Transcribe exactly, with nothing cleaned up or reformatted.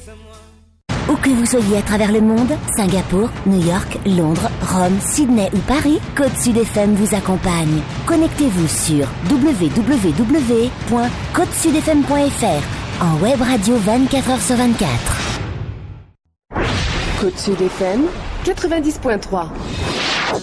Où que vous soyez à travers le monde, Singapour, New York, Londres, Rome, Sydney ou Paris, Côte Sud F M vous accompagne. Connectez-vous sur w w w point côte sud f m point f r en web radio vingt-quatre heures sur vingt-quatre. Côte Sud F M quatre-vingt-dix point trois.